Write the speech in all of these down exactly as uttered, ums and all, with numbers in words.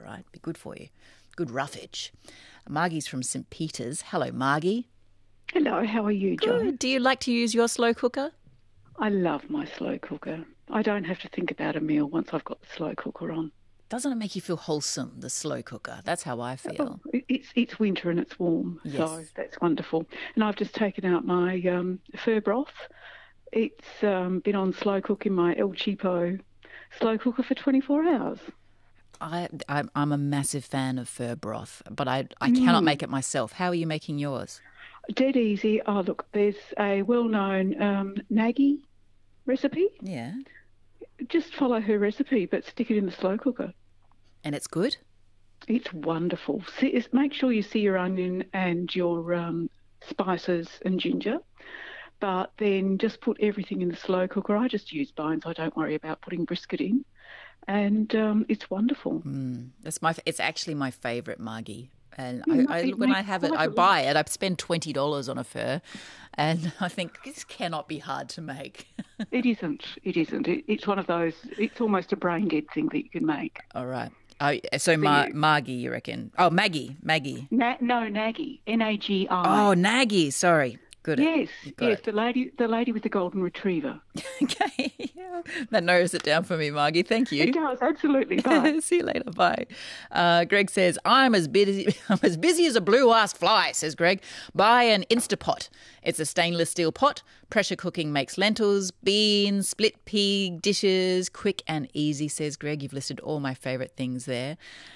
right? Be good for you. Good roughage. Margie's from St Peters. Hello, Margie. Hello, how are you, Jo? Good. Do you like to use your slow cooker? I love my slow cooker. I don't have to think about a meal once I've got the slow cooker on. Doesn't it make you feel wholesome, the slow cooker? That's how I feel. Oh, it's it's winter and it's warm, Yes. so that's wonderful. And I've just taken out my um, fur broth. It's um, been on slow cook in my El Cheapo slow cooker for twenty-four hours. I, I, I'm a massive fan of fur broth, but I, I cannot Mm. make it myself. How are you making yours? Dead easy. Oh, look, there's a well-known um, Naggy recipe. Yeah. Just follow her recipe, but stick it in the slow cooker. And it's good? It's wonderful. See, it's, make sure you see your onion and your um, spices and ginger, but then just put everything in the slow cooker. I just use bones. I don't worry about putting brisket in, and um, it's wonderful. Mm. It's my. It's actually my favourite, Margie. And Mm, I, I, it when I makes have it, quite I a buy it. I spend twenty dollars on a fur, and I think this cannot be hard to make. It isn't. It isn't. It, it's one of those. It's almost a brain dead thing that you can make. All right. Oh, so Mar- Margie, you reckon? Oh, Maggie, Maggie. Na- no, Naggy. N A G I. Oh, Nagy. Sorry. Good. Yes, Got yes, it. the lady, the lady with the golden retriever. Okay. That narrows it down for me, Margie. Thank you. It does, absolutely. Bye. See you later. Bye. Uh, Greg says, I'm as busy I'm as busy as a blue-ass fly, says Greg. Buy an Instapot. It's a stainless steel pot. Pressure cooking makes lentils, beans, split pea dishes. Quick and easy, says Greg. You've listed all my favourite things there.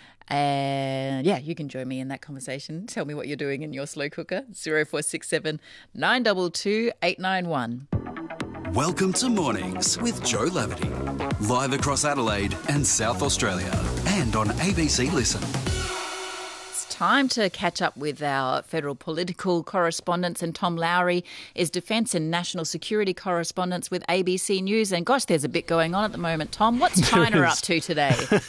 And yeah, you can join me in that conversation. Tell me what you're doing in your slow cooker. zero four six seven nine two two eight nine one. Welcome to Mornings with Joe Lavity. Live across Adelaide and South Australia and on A B C Listen. It's time to catch up with our federal political correspondents, and Tom Lowry is Defence and National Security correspondent with A B C News. And gosh, there's a bit going on at the moment. Tom, what's China up to today?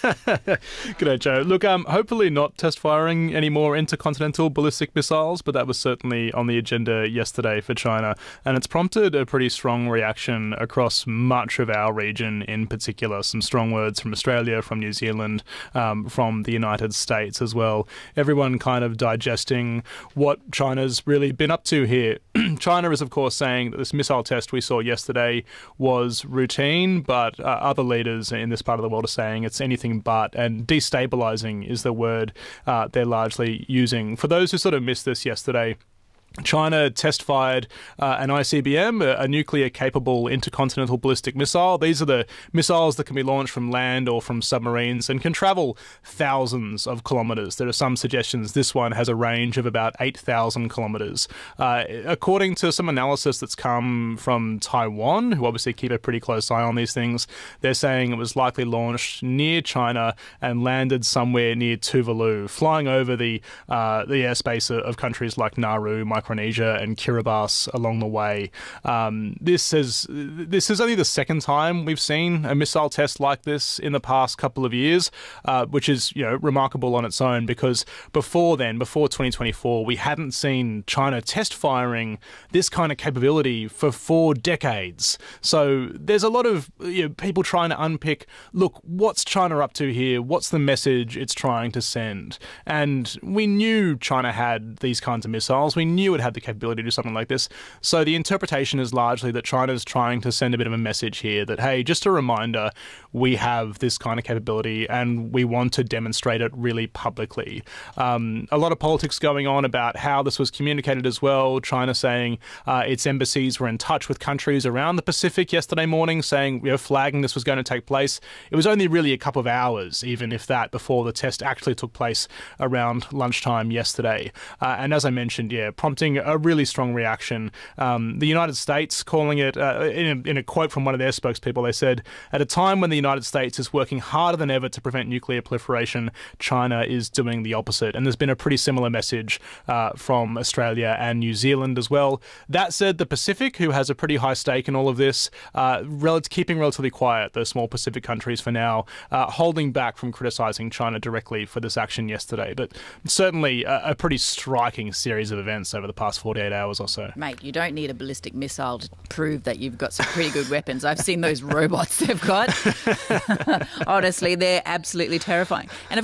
G'day, Joe. Look, um, hopefully not test firing any more intercontinental ballistic missiles, but that was certainly on the agenda yesterday for China, and it's prompted a pretty strong reaction across much of our region in particular. Some strong words from Australia, from New Zealand, um, from the United States as well. Everyone kind of digesting what China's really been up to here. China is, of course, saying that this missile test we saw yesterday was routine, but uh, other leaders in this part of the world are saying it's anything but, and destabilizing is the word uh, they're largely using. For those who sort of missed this yesterday, China test-fired uh, an I C B M, a, a nuclear-capable intercontinental ballistic missile. These are the missiles that can be launched from land or from submarines and can travel thousands of kilometres. There are some suggestions this one has a range of about eight thousand kilometres. Uh, according to some analysis that's come from Taiwan, who obviously keep a pretty close eye on these things, they're saying it was likely launched near China and landed somewhere near Tuvalu, flying over the uh, the airspace of, of countries like Nauru, Micronesia and Kiribati along the way. Um, this is this is only the second time we've seen a missile test like this in the past couple of years, uh, which is, you know, remarkable on its own, because before then, before twenty twenty-four, we hadn't seen China test firing this kind of capability for four decades. So there's a lot of, you know, people trying to unpick, look, what's China up to here? What's the message it's trying to send? And we knew China had these kinds of missiles. We knew it had the capability to do something like this. So the interpretation is largely that China's trying to send a bit of a message here that, hey, just a reminder, we have this kind of capability and we want to demonstrate it really publicly. Um, a lot of politics going on about how this was communicated as well. China saying uh, its embassies were in touch with countries around the Pacific yesterday morning, saying, you know, flagging this was going to take place. It was only really a couple of hours, even if that, before the test actually took place around lunchtime yesterday. Uh, and as I mentioned, yeah, prompting a really strong reaction. Um, the United States calling it, uh, in, a, in a quote from one of their spokespeople, they said, at a time when the United States is working harder than ever to prevent nuclear proliferation, China is doing the opposite. And there's been a pretty similar message uh, from Australia and New Zealand as well. That said, the Pacific, who has a pretty high stake in all of this, uh, rel- keeping relatively quiet, the small Pacific countries for now, uh, holding back from criticising China directly for this action yesterday. But certainly a, a pretty striking series of events over the past forty-eight hours or so. Mate, you don't need a ballistic missile to prove that you've got some pretty good weapons. I've seen those robots they've got. Honestly, they're absolutely terrifying. And